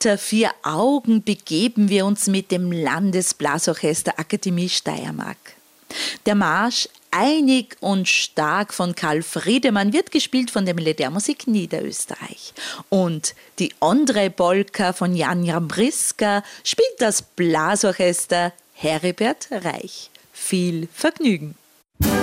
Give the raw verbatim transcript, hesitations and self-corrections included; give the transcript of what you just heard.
Unter vier Augen begeben wir uns mit dem Landesblasorchester Akademie Steiermark. Der Marsch Einig und stark von Karl Friedemann wird gespielt von der Militärmusik Niederösterreich. Und die Andre Polka von Jan Jambriska spielt das Blasorchester Heribert Reich. Viel Vergnügen!